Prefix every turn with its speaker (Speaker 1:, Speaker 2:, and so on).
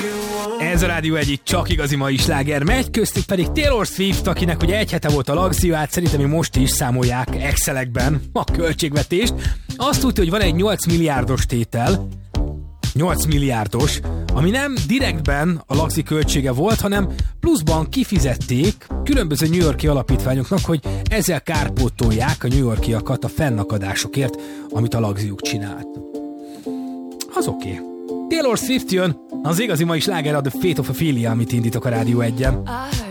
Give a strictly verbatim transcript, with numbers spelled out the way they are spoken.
Speaker 1: Ez a Rádió egy csak igazi mai sláger megy, köztük pedig Taylor Swift, akinek ugye egy hete volt a lagzió, hát szerintem most is számolják Excelekben a költségvetést. Azt tudja, hogy van egy nyolc milliárdos tétel, nyolc milliárdos, ami nem direktben a lagzi költsége volt, hanem pluszban kifizették különböző New York-i alapítványoknak, hogy ezzel kárpótolják a New York-iakat a fennakadásokért, amit a lagziuk csinált. Az oké. Okay. Taylor Swift jön, az igazi mai sláger a The Fate of Ophelia, amit indítok a Rádió egyen.